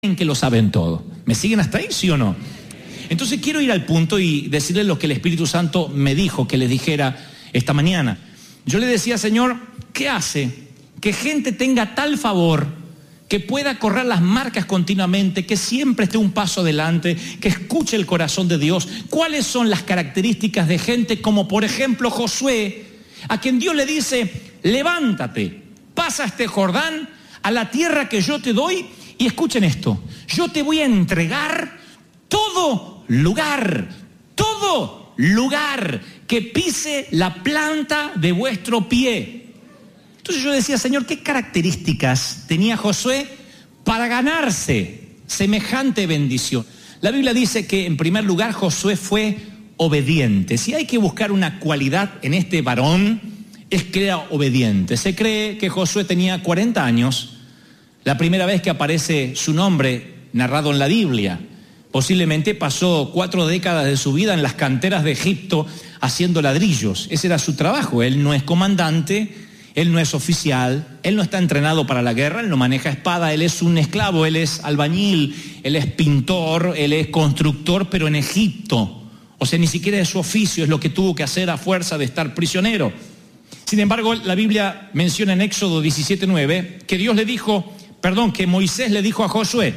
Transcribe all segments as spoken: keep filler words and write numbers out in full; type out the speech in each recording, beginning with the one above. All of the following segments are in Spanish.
en que lo saben todo. ¿Me siguen hasta ahí, sí o no? Entonces quiero ir al punto y decirles lo que el Espíritu Santo me dijo que les dijera esta mañana. Yo le decía, Señor, ¿qué hace que gente tenga tal favor que pueda correr las marcas continuamente, que siempre esté un paso adelante, que escuche el corazón de Dios? ¿Cuáles son las características de gente como, por ejemplo, Josué, a quien Dios le dice, levántate, pasa este Jordán a la tierra que yo te doy? Y escuchen esto, yo te voy a entregar todo lugar, todo lugar que pise la planta de vuestro pie. Entonces yo decía, Señor, ¿qué características tenía Josué para ganarse semejante bendición? La Biblia dice que en primer lugar Josué fue obediente. Si hay que buscar una cualidad en este varón, es que era obediente. Se cree que Josué tenía cuarenta años, la primera vez que aparece su nombre narrado en la Biblia. Posiblemente pasó cuatro décadas de su vida en las canteras de Egipto haciendo ladrillos. Ese era su trabajo. Él no es comandante, él no es oficial, él no está entrenado para la guerra, él no maneja espada, él es un esclavo, él es albañil, él es pintor, él es constructor, pero en Egipto. O sea, ni siquiera es su oficio, es lo que tuvo que hacer a fuerza de estar prisionero. Sin embargo, la Biblia menciona en Éxodo diecisiete nueve que Dios le dijo, perdón, que Moisés le dijo a Josué,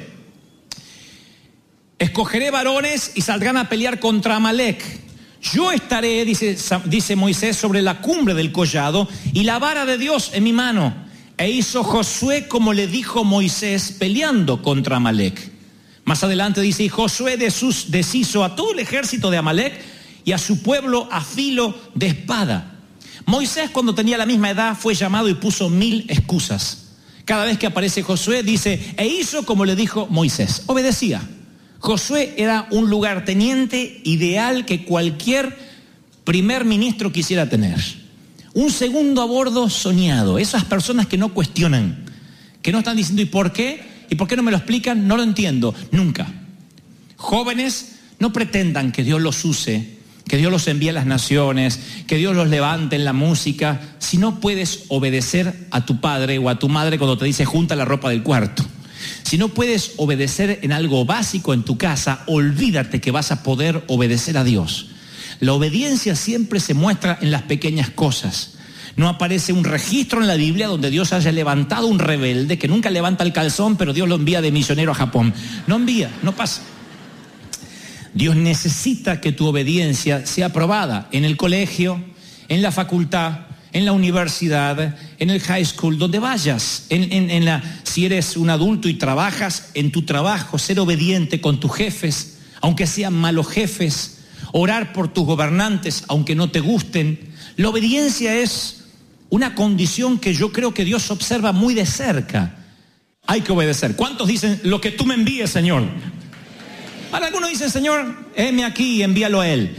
escogeré varones y saldrán a pelear contra Amalec. Yo estaré, dice, dice Moisés, sobre la cumbre del collado y la vara de Dios en mi mano. E hizo Josué como le dijo Moisés, peleando contra Amalec. Más adelante dice, y Josué deshizo a todo el ejército de Amalec y a su pueblo a filo de espada. Moisés, cuando tenía la misma edad, fue llamado y puso mil excusas. Cada vez que aparece Josué dice, e hizo como le dijo Moisés, obedecía. Josué era un lugarteniente ideal que cualquier primer ministro quisiera tener. Un segundo a bordo soñado. Esas personas que no cuestionan, que no están diciendo ¿y por qué? ¿Y por qué no me lo explican? No lo entiendo, nunca. Jóvenes, no pretendan que Dios los use, que Dios los envíe a las naciones, que Dios los levante en la música, si no puedes obedecer a tu padre o a tu madre cuando te dice junta la ropa del cuarto. Si no puedes obedecer en algo básico en tu casa, olvídate que vas a poder obedecer a Dios. La obediencia siempre se muestra en las pequeñas cosas. No aparece un registro en la Biblia donde Dios haya levantado un rebelde que nunca levanta el calzón, pero Dios lo envía de misionero a Japón. No envía, no pasa. Dios necesita que tu obediencia sea aprobada en el colegio, en la facultad, en la universidad, en el high school, donde vayas. En, en, en la, si eres un adulto y trabajas en tu trabajo, ser obediente con tus jefes, aunque sean malos jefes. Orar por tus gobernantes, aunque no te gusten. La obediencia es una condición que yo creo que Dios observa muy de cerca. Hay que obedecer. ¿Cuántos dicen lo que tú me envíes, Señor? Ahora algunos dicen, Señor, heme aquí y envíalo a Él.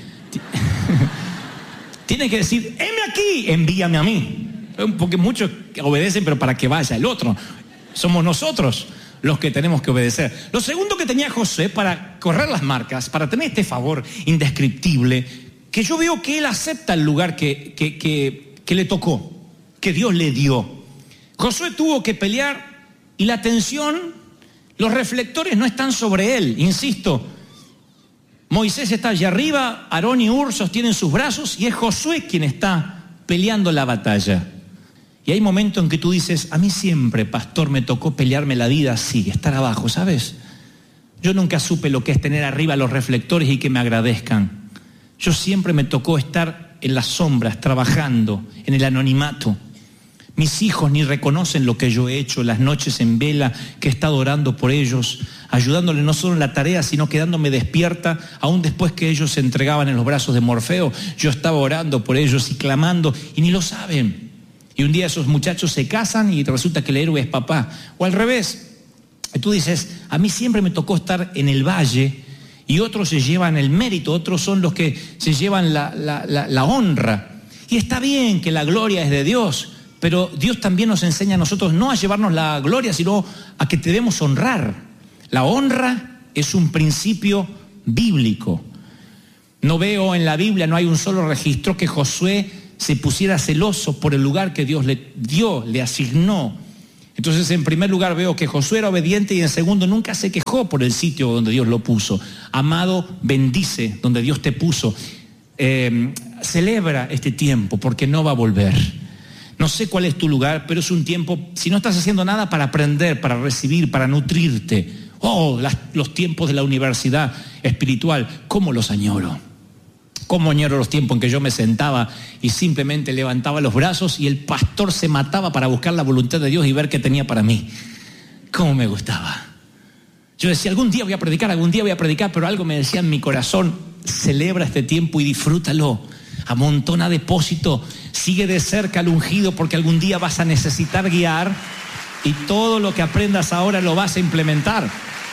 Tienes que decir, heme aquí, envíame a mí. Porque muchos obedecen, pero para que vaya el otro. Somos nosotros los que tenemos que obedecer. Lo segundo que tenía Josué para correr las marcas, para tener este favor indescriptible, que yo veo que él acepta el lugar que, que, que, que le tocó, que Dios le dio. Josué tuvo que pelear y la atención, los reflectores no están sobre él, insisto. Moisés está allá arriba, Aarón y Hur sostienen sus brazos y es Josué quien está peleando la batalla. Y hay momentos en que tú dices, a mí siempre, pastor, me tocó pelearme la vida así, estar abajo, ¿sabes? Yo nunca supe lo que es tener arriba los reflectores y que me agradezcan. Yo siempre me tocó estar en las sombras, trabajando, en el anonimato. Mis hijos ni reconocen lo que yo he hecho, las noches en vela que he estado orando por ellos, ayudándoles no solo en la tarea, sino quedándome despierta, aún después que ellos se entregaban en los brazos de Morfeo, yo estaba orando por ellos y clamando, y ni lo saben. Y un día esos muchachos se casan y resulta que el héroe es papá. O al revés. Y tú dices, a mí siempre me tocó estar en el valle y otros se llevan el mérito, otros son los que se llevan la, la, la, la honra. Y está bien que la gloria es de Dios, pero Dios también nos enseña a nosotros no a llevarnos la gloria, sino a que debemos honrar. La honra es un principio bíblico. No veo en la Biblia, no hay un solo registro que Josué se pusiera celoso por el lugar que Dios le dio, le asignó. Entonces, en primer lugar veo que Josué era obediente y en segundo, nunca se quejó por el sitio donde Dios lo puso. Amado, bendice donde Dios te puso. Eh, celebra este tiempo porque no va a volver. No sé cuál es tu lugar, pero es un tiempo, si no estás haciendo nada, para aprender, para recibir, para nutrirte. Oh, las, los tiempos de la universidad espiritual, cómo los añoro. Cómo añoro los tiempos en que yo me sentaba y simplemente levantaba los brazos y el pastor se mataba para buscar la voluntad de Dios y ver qué tenía para mí. Cómo me gustaba. Yo decía, algún día voy a predicar, algún día voy a predicar, pero algo me decía en mi corazón, celebra este tiempo y disfrútalo. Amontona depósito, sigue de cerca al ungido porque algún día vas a necesitar guiar y todo lo que aprendas ahora lo vas a implementar.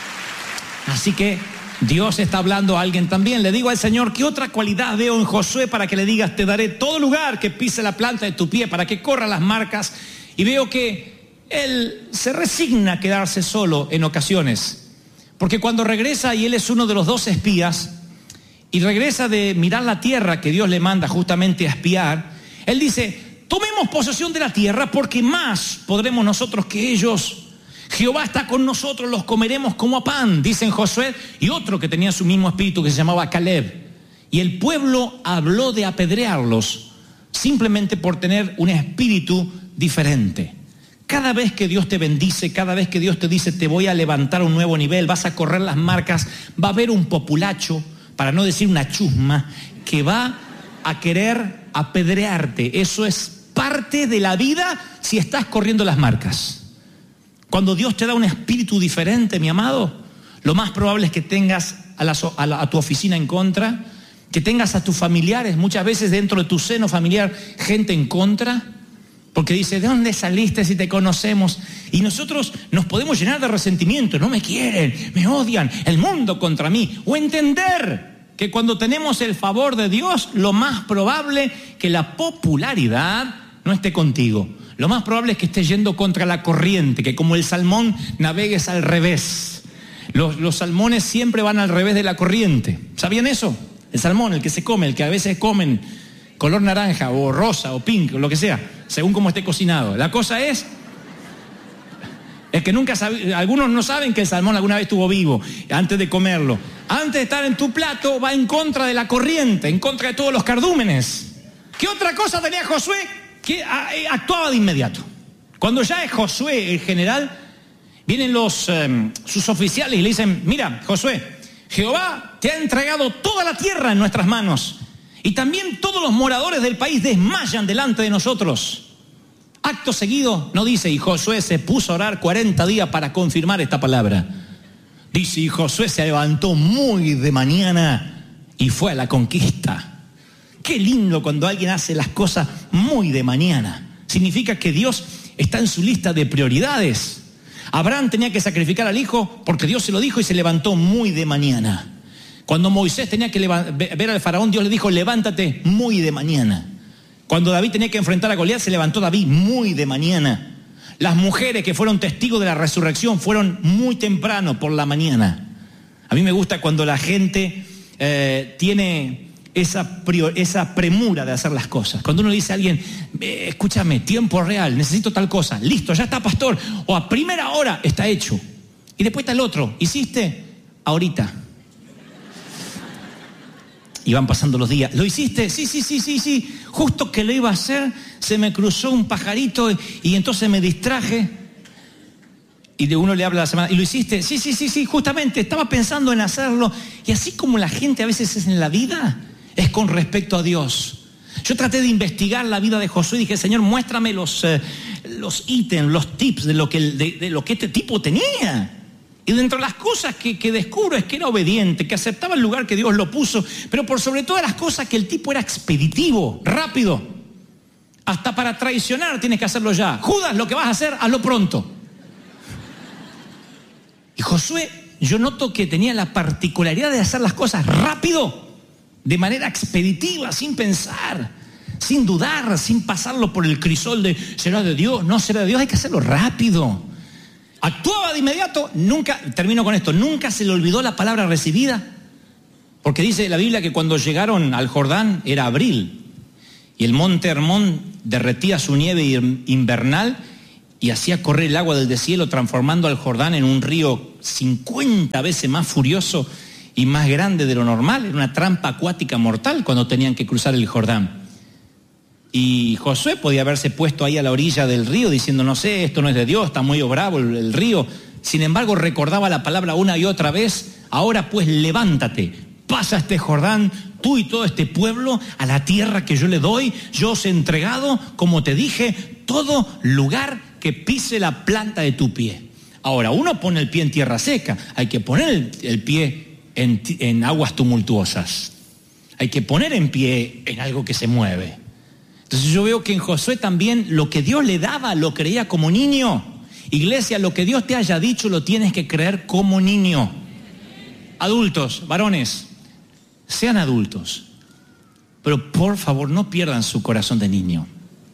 Así que Dios está hablando a alguien también. Le digo al Señor, ¿qué otra cualidad veo en Josué para que le digas, te daré todo lugar que pise la planta de tu pie, para que corra las marcas? Y veo que él se resigna a quedarse solo en ocasiones. Porque cuando regresa, y él es uno de los dos espías, y regresa de mirar la tierra que Dios le manda justamente a espiar, él dice, tomemos posesión de la tierra porque más podremos nosotros que ellos. Jehová está con nosotros, los comeremos como a pan, dicen Josué, y otro que tenía su mismo espíritu que se llamaba Caleb. Y el pueblo habló de apedrearlos simplemente por tener un espíritu diferente. Cada vez que Dios te bendice, cada vez que Dios te dice te voy a levantar a un nuevo nivel, vas a correr las marcas, va a haber un populacho, para no decir una chusma, que va a querer apedrearte. Eso es parte de la vida si estás corriendo las marcas. Cuando Dios te da un espíritu diferente, mi amado, lo más probable es que tengas a, la, a, la, a tu oficina en contra, que tengas a tus familiares, muchas veces dentro de tu seno familiar, gente en contra, porque dice, ¿de dónde saliste si te conocemos? Y nosotros nos podemos llenar de resentimiento, no me quieren, me odian, el mundo contra mí. O entender que cuando tenemos el favor de Dios, lo más probable que la popularidad no esté contigo. Lo más probable es que estés yendo contra la corriente, que como el salmón navegues al revés. Los, los salmones siempre van al revés de la corriente. ¿Sabían eso? El salmón, el que se come, el que a veces comen color naranja o rosa o pink o lo que sea, según cómo esté cocinado. La cosa es, es que nunca sabe, algunos no saben que el salmón alguna vez estuvo vivo antes de comerlo. Antes de estar en tu plato va en contra de la corriente, en contra de todos los cardúmenes. ¿Qué otra cosa tenía Josué? Que actuaba de inmediato. Cuando ya es Josué el general, vienen los eh, sus oficiales y le dicen, mira, Josué, Jehová te ha entregado toda la tierra en nuestras manos y también todos los moradores del país desmayan delante de nosotros. Acto seguido, no dice, y Josué se puso a orar cuarenta días para confirmar esta palabra. Dice, y Josué se levantó muy de mañana y fue a la conquista. Qué lindo cuando alguien hace las cosas muy de mañana. Significa que Dios está en su lista de prioridades. Abraham tenía que sacrificar al hijo porque Dios se lo dijo y se levantó muy de mañana. Cuando Moisés tenía que ver al faraón, Dios le dijo, levántate muy de mañana. Cuando David tenía que enfrentar a Goliat, se levantó David muy de mañana. Las mujeres que fueron testigos de la resurrección fueron muy temprano por la mañana. A mí me gusta cuando la gente eh, tiene esa, prior, esa premura de hacer las cosas. Cuando uno le dice a alguien, eh, escúchame, tiempo real, necesito tal cosa, listo, ya está, pastor, o a primera hora está hecho. Y después está el otro, ¿hiciste? Ahorita. Y van pasando los días. ¿Lo hiciste? Sí, sí, sí, sí, sí. Justo que lo iba a hacer, se me cruzó un pajarito y, y entonces me distraje. Y de uno le habla a la semana, ¿y lo hiciste? Sí, sí, sí, sí, justamente, estaba pensando en hacerlo. Y así como la gente a veces es en la vida, es con respecto a Dios. Yo traté de investigar la vida de Josué y dije, Señor, muéstrame los, eh, los ítems, los tips de lo, que, de, de lo que este tipo tenía. Y dentro de las cosas que, que descubro es que era obediente, que aceptaba el lugar que Dios lo puso, pero por sobre todas las cosas que el tipo era expeditivo, rápido. Hasta para traicionar tienes que hacerlo ya. Judas, lo que vas a hacer, hazlo pronto. Y Josué, yo noto que tenía la particularidad de hacer las cosas rápido, de manera expeditiva, sin pensar, sin dudar, sin pasarlo por el crisol de ¿será de Dios? No será de Dios, hay que hacerlo rápido. Actuaba de inmediato, nunca, termino con esto, nunca se le olvidó la palabra recibida, porque dice la Biblia que cuando llegaron al Jordán era abril y el monte Hermón derretía su nieve invernal y hacía correr el agua del cielo, transformando al Jordán en un río cincuenta veces más furioso y más grande de lo normal. Era una trampa acuática mortal cuando tenían que cruzar el Jordán. Y Josué podía haberse puesto ahí a la orilla del río diciendo, no sé, esto no es de Dios, está muy bravo el, el río. Sin embargo, recordaba la palabra una y otra vez, ahora pues levántate, pasa este Jordán, tú y todo este pueblo, a la tierra que yo le doy. Yo os he entregado, como te dije, todo lugar que pise la planta de tu pie. Ahora, uno pone el pie en tierra seca, hay que poner el, el pie en, en aguas tumultuosas. Hay que poner en pie en algo que se mueve. Entonces yo veo que en Josué también lo que Dios le daba lo creía como niño. Iglesia, lo que Dios te haya dicho lo tienes que creer como niño. Adultos, varones, sean adultos, pero por favor no pierdan su corazón de niño.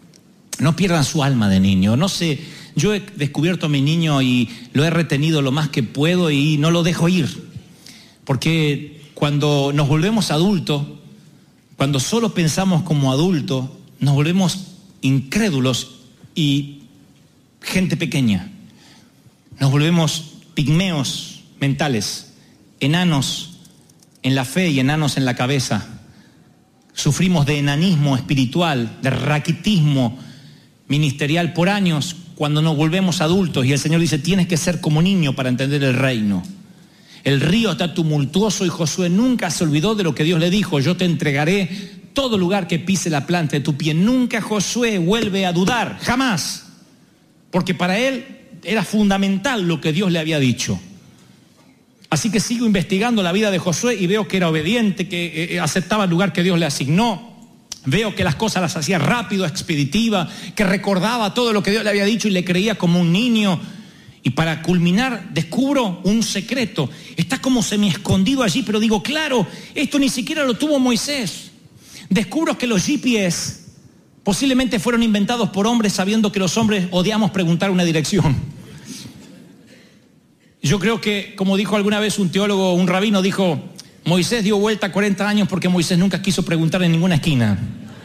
No pierdan su alma de niño. No sé, yo he descubierto a mi niño y lo he retenido lo más que puedo y no lo dejo ir. Porque cuando nos volvemos adultos, cuando solo pensamos como adultos, nos volvemos incrédulos y gente pequeña. Nos volvemos pigmeos mentales, enanos en la fe y enanos en la cabeza. Sufrimos de enanismo espiritual, de raquitismo ministerial por años cuando nos volvemos adultos y el Señor dice, tienes que ser como niño para entender el reino. El río está tumultuoso y Josué nunca se olvidó de lo que Dios le dijo, yo te entregaré todo lugar que pise la planta de tu pie. Nunca Josué vuelve a dudar, jamás, porque para él era fundamental lo que Dios le había dicho. Así que sigo investigando la vida de Josué y veo que era obediente, que eh, aceptaba el lugar que Dios le asignó. Veo que las cosas las hacía rápido, expeditiva, que recordaba todo lo que Dios le había dicho y le creía como un niño. Y para culminar, descubro un secreto. Está como semi escondido allí, pero digo, claro, esto ni siquiera lo tuvo Moisés. Descubro que los G P S posiblemente fueron inventados por hombres sabiendo que los hombres odiamos preguntar una dirección. Yo creo que, como dijo alguna vez un teólogo, un rabino, dijo, Moisés dio vuelta cuarenta años porque Moisés nunca quiso preguntar en ninguna esquina.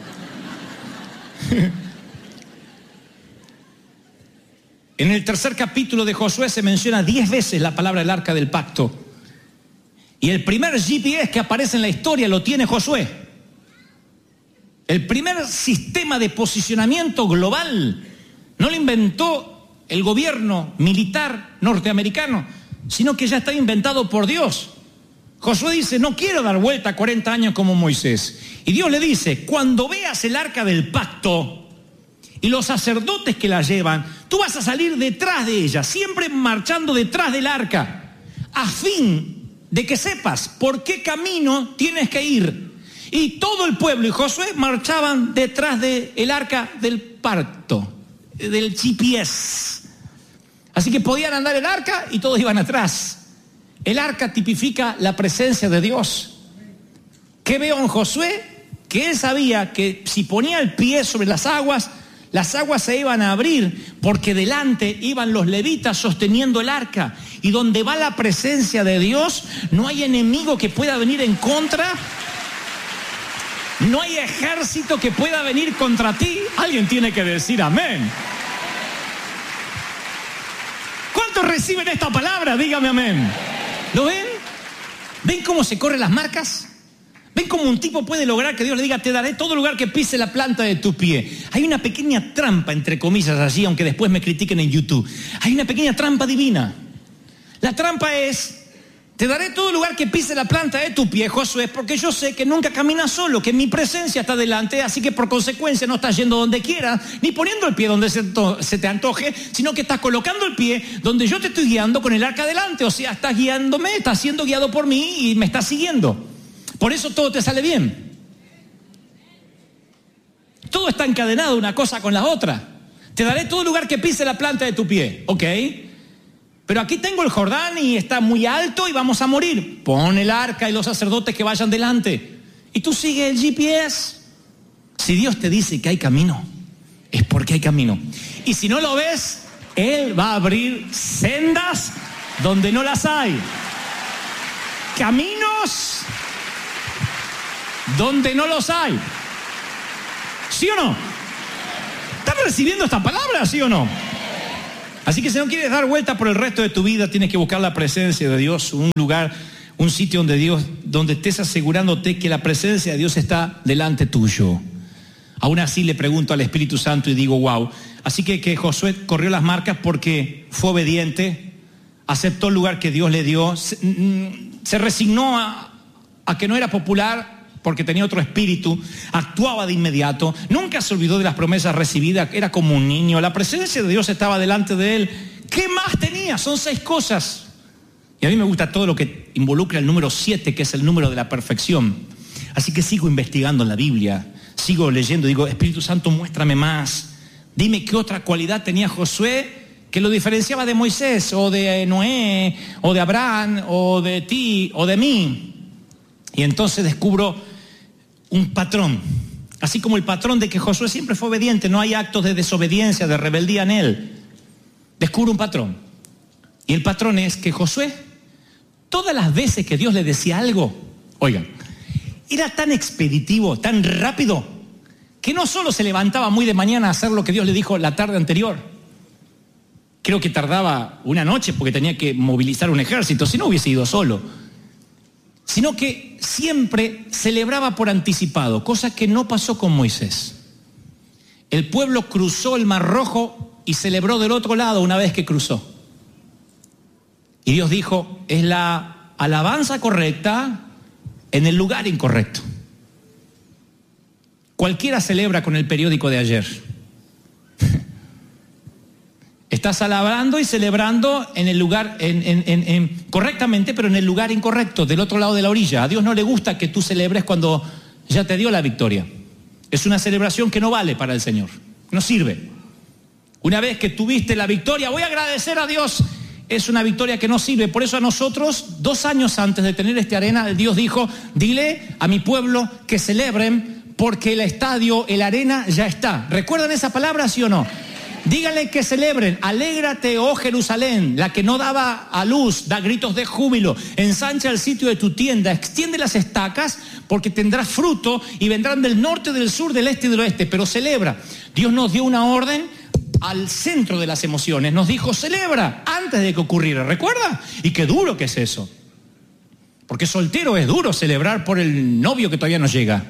En el tercer capítulo de Josué se menciona diez veces la palabra el arca del pacto. Y el primer G P S que aparece en la historia lo tiene Josué. El primer sistema de posicionamiento global no lo inventó el gobierno militar norteamericano, sino que ya está inventado por Dios. Josué dice, no quiero dar vuelta cuarenta años como Moisés. Y Dios le dice, cuando veas el arca del pacto y los sacerdotes que la llevan, tú vas a salir detrás de ella, siempre marchando detrás del arca, a fin de que sepas por qué camino tienes que ir. Y todo el pueblo y Josué marchaban detrás del arca del pacto, del G P S. Así que podían andar el arca y todos iban atrás. El arca tipifica la presencia de Dios. ¿Qué veo en Josué? Que él sabía que si ponía el pie sobre las aguas, las aguas se iban a abrir, porque delante iban los levitas sosteniendo el arca. Y donde va la presencia de Dios, no hay enemigo que pueda venir en contra. No hay ejército que pueda venir contra ti. Alguien tiene que decir amén. ¿Cuántos reciben esta palabra? Dígame amén. ¿Lo ven? ¿Ven cómo se corren las marcas? ¿Ven cómo un tipo puede lograr que Dios le diga, te daré todo lugar que pise la planta de tu pie? Hay una pequeña trampa, entre comillas, allí, aunque después me critiquen en YouTube. Hay una pequeña trampa divina. La trampa es, te daré todo lugar que pise la planta de tu pie, Josué, porque yo sé que nunca caminas solo, que mi presencia está delante, así que por consecuencia no estás yendo donde quieras, ni poniendo el pie donde se, se te antoje, sino que estás colocando el pie donde yo te estoy guiando con el arca delante. O sea, estás guiándome, estás siendo guiado por mí y me estás siguiendo. Por eso todo te sale bien. Todo está encadenado una cosa con la otra. Te daré todo lugar que pise la planta de tu pie, ¿ok? Pero aquí tengo el Jordán y está muy alto y vamos a morir. Pon el arca y los sacerdotes que vayan delante. Y tú sigue el G P S. Si Dios te dice que hay camino, es porque hay camino. Y si no lo ves, Él va a abrir sendas donde no las hay. Caminos donde no los hay. ¿Sí o no? ¿Están recibiendo esta palabra, sí o no? Así que si no quieres dar vuelta por el resto de tu vida, tienes que buscar la presencia de Dios, un lugar, un sitio donde Dios, donde estés asegurándote que la presencia de Dios está delante tuyo. Aún así le pregunto al Espíritu Santo y digo, wow. Así que, que Josué corrió las marcas porque fue obediente, aceptó el lugar que Dios le dio, se, se resignó a, a que no era popular porque tenía otro espíritu, actuaba de inmediato, nunca se olvidó de las promesas recibidas, era como un niño, la presencia de Dios estaba delante de él. ¿Qué más tenía? Son seis cosas. Y a mí me gusta todo lo que involucra el número siete, que es el número de la perfección. Así que sigo investigando en la Biblia, sigo leyendo, digo, Espíritu Santo, muéstrame más. Dime qué otra cualidad tenía Josué que lo diferenciaba de Moisés, o de Noé, o de Abraham, o de ti, o de mí. Y entonces descubro un patrón, así como el patrón de que Josué siempre fue obediente, no hay actos de desobediencia, de rebeldía en él. Descubro un patrón. Y el patrón es que Josué, todas las veces que Dios le decía algo, oigan, era tan expeditivo, tan rápido, que no solo se levantaba muy de mañana a hacer lo que Dios le dijo la tarde anterior. Creo que tardaba una noche porque tenía que movilizar un ejército, si no hubiese ido solo. Sino que siempre celebraba por anticipado, cosa que no pasó con Moisés. El pueblo cruzó el Mar Rojo y celebró del otro lado una vez que cruzó. Y Dios dijo, es la alabanza correcta en el lugar incorrecto. Cualquiera celebra con el periódico de ayer. Estás alabando y celebrando en el lugar, en, en, en, en, correctamente, pero en el lugar incorrecto, del otro lado de la orilla. A Dios no le gusta que tú celebres cuando ya te dio la victoria. Es una celebración que no vale para el Señor, no sirve. Una vez que tuviste la victoria, voy a agradecer a Dios, es una victoria que no sirve. Por eso a nosotros, dos años antes de tener esta arena, Dios dijo, dile a mi pueblo que celebren porque el estadio, el arena ya está. ¿Recuerdan esa palabra, sí o no? Díganle que celebren, alégrate, oh Jerusalén, la que no daba a luz, da gritos de júbilo, ensancha el sitio de tu tienda, extiende las estacas, porque tendrás fruto y vendrán del norte, del sur, del este y del oeste, pero celebra. Dios nos dio una orden al centro de las emociones, nos dijo, celebra, antes de que ocurriera, ¿recuerda? Y qué duro que es eso, porque soltero es duro celebrar por el novio que todavía no llega.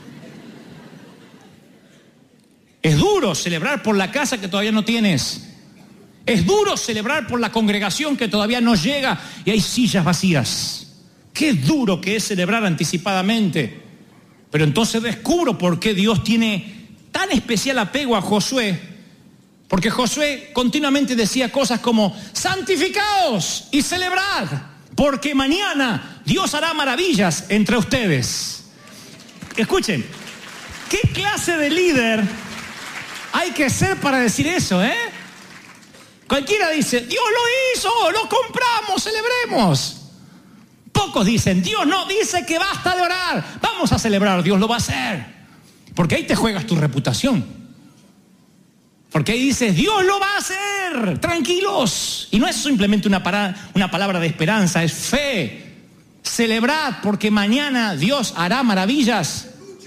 Es duro celebrar por la casa que todavía no tienes. Es duro celebrar por la congregación que todavía no llega y hay sillas vacías. Qué duro que es celebrar anticipadamente. Pero entonces descubro por qué Dios tiene tan especial apego a Josué. Porque Josué continuamente decía cosas como, santificaos y celebrad, porque mañana Dios hará maravillas entre ustedes. Escuchen, ¿qué clase de líder hay que ser para decir eso, eh? Cualquiera dice, Dios lo hizo, lo compramos, celebremos. Pocos dicen, Dios no, dice que basta de orar, vamos a celebrar, Dios lo va a hacer. Porque ahí te juegas tu reputación. Porque ahí dices, Dios lo va a hacer, tranquilos. Y no es simplemente una, para, una palabra de esperanza, es fe. Celebrad, porque mañana Dios hará maravillas.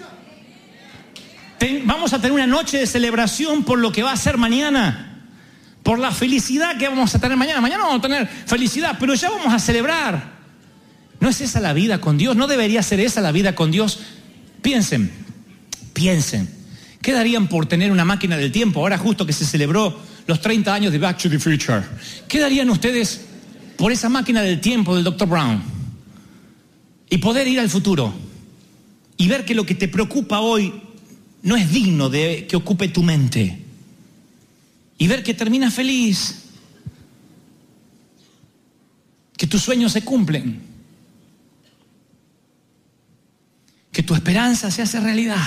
Vamos a tener una noche de celebración por lo que va a ser mañana, por la felicidad que vamos a tener mañana. Mañana vamos a tener felicidad, pero ya vamos a celebrar. ¿No es esa la vida con Dios? ¿No debería ser esa la vida con Dios? Piensen, piensen. ¿Qué darían por tener una máquina del tiempo? Ahora justo que se celebró los treinta años de Back to the Future. ¿Qué darían ustedes por esa máquina del tiempo del doctor Brown? Y poder ir al futuro y ver que lo que te preocupa hoy no es digno de que ocupe tu mente. Y ver que terminas feliz. Que tus sueños se cumplen. Que tu esperanza se hace realidad.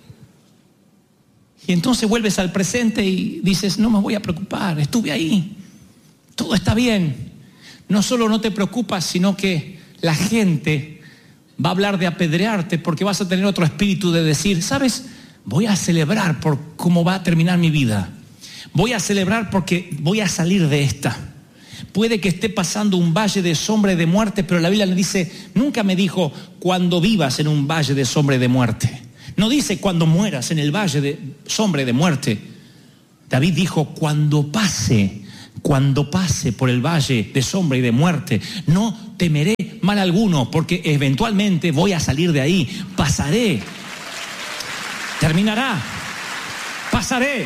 Y entonces vuelves al presente y dices, no me voy a preocupar, estuve ahí. Todo está bien. No solo no te preocupas, sino que la gente va a hablar de apedrearte porque vas a tener otro espíritu de decir, ¿sabes? Voy a celebrar por cómo va a terminar mi vida. Voy a celebrar porque voy a salir de esta. Puede que esté pasando un valle de sombra y de muerte, pero la Biblia le dice, nunca me dijo cuando vivas en un valle de sombra y de muerte. No dice cuando mueras en el valle de sombra y de muerte. David dijo, cuando pase Cuando pase por el valle de sombra y de muerte, no temeré mal alguno, porque eventualmente voy a salir de ahí. Pasaré. Terminará. Pasaré.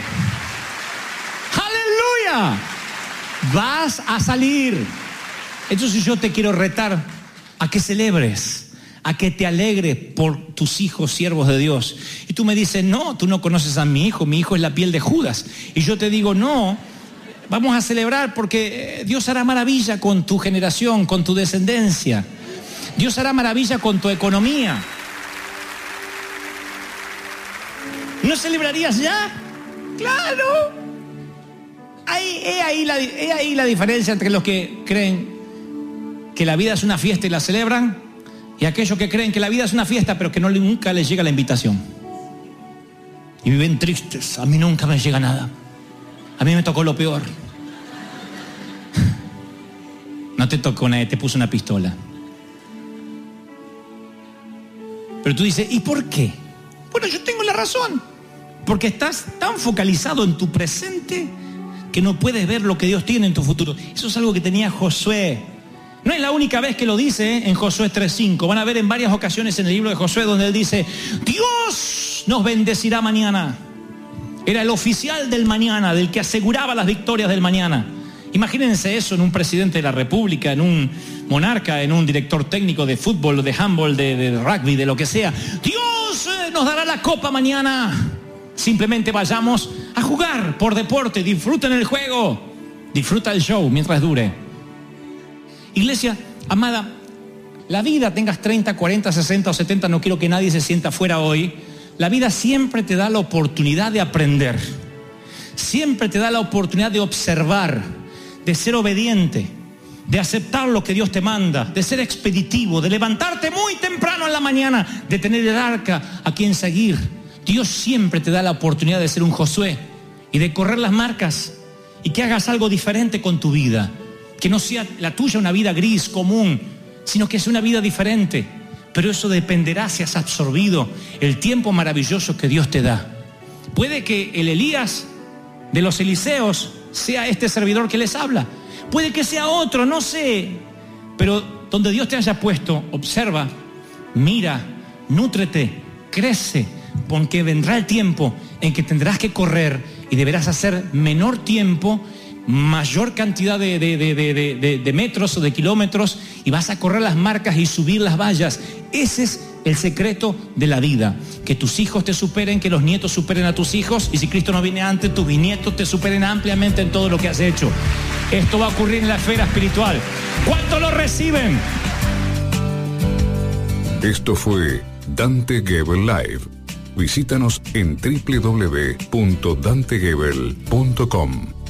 ¡Aleluya! Vas a salir. Entonces yo te quiero retar a que celebres, a que te alegres por tus hijos, siervos de Dios. Y tú me dices, no, tú no conoces a mi hijo, mi hijo es la piel de Judas. Y yo te digo, no, vamos a celebrar porque Dios hará maravilla con tu generación, con tu descendencia. Dios hará maravilla con tu economía. ¿No celebrarías ya? ¡Claro! Ahí, he, ahí la, he ahí la diferencia entre los que creen que la vida es una fiesta y la celebran, y aquellos que creen que la vida es una fiesta pero que no, nunca les llega la invitación. Y viven tristes. A mí nunca me llega nada. A mí me tocó lo peor. No te tocó nadie, te puso una pistola. Pero tú dices, ¿y por qué? Bueno, yo tengo la razón. Porque estás tan focalizado en tu presente que no puedes ver lo que Dios tiene en tu futuro. Eso es algo que tenía Josué. No es la única vez que lo dice, ¿eh? En Josué tres cinco. Van a ver en varias ocasiones en el libro de Josué donde él dice, Dios nos bendecirá mañana. Era el oficial del mañana, del que aseguraba las victorias del mañana. Imagínense eso en un presidente de la República, en un monarca, en un director técnico de fútbol, de handball, de, de rugby, de lo que sea. Dios eh, nos dará la copa mañana. Simplemente vayamos a jugar por deporte, disfruten el juego, disfruta el show mientras dure. Iglesia, amada, la vida, tengas treinta, cuarenta, sesenta o setenta, no quiero que nadie se sienta fuera hoy. La vida siempre te da la oportunidad de aprender. Siempre te da la oportunidad de observar, de ser obediente, de aceptar lo que Dios te manda, de ser expeditivo, de levantarte muy temprano en la mañana, de tener el arca a quien seguir. Dios siempre te da la oportunidad de ser un Josué y de correr las marcas y que hagas algo diferente con tu vida. Que no sea la tuya una vida gris, común, sino que sea una vida diferente. Pero eso dependerá si has absorbido el tiempo maravilloso que Dios te da. Puede que el Elías de los Eliseos sea este servidor que les habla. Puede que sea otro, no sé. Pero donde Dios te haya puesto, observa, mira, nútrete, crece, porque vendrá el tiempo en que tendrás que correr y deberás hacer menor tiempo, mayor cantidad de, de, de, de, de, de metros o de kilómetros, y vas a correr las marcas y subir las vallas. Ese es el secreto de la vida, que tus hijos te superen, que los nietos superen a tus hijos, y si Cristo no viene antes, tus bisnietos te superen ampliamente en todo lo que has hecho. Esto va a ocurrir en la esfera espiritual. ¿Cuántos lo reciben? Esto fue Dante Gebel Live. Visítanos en doble u doble u doble u punto dante gebel punto com.